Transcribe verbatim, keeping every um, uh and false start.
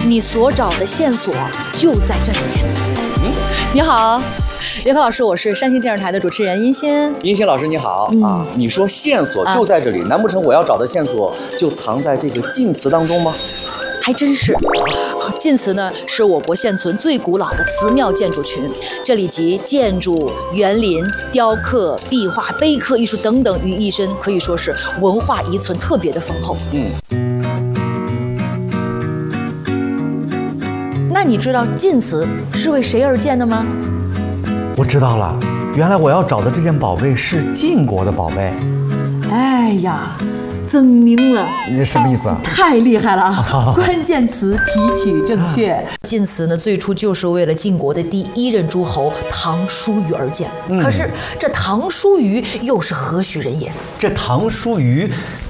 你所找的线索就在这里面。嗯，你好，刘科老师，我是山西电视台的主持人殷鑫。 殷鑫老师你好、嗯、啊！你说线索就在这里，啊、难不成我要找的线索就藏在这个晋祠当中吗？ 还真是。晋祠呢，是我国现存最古老的祠庙建筑群，这里集建筑、园林、雕刻、壁画、碑刻艺术等等于一身，可以说是文化遗存特别的丰厚。嗯。那你知道晋祠是为谁而建的吗？ 我知道了，原来我要找的这件宝贝是晋国的宝贝。 哎呀，证明了。 你什么意思啊？ 太厉害了啊！关键词提取正确。晋祠呢，最初就是为了晋国的第一任诸侯唐叔虞而建。嗯、可是这唐叔虞又是何许人也？ 这唐叔虞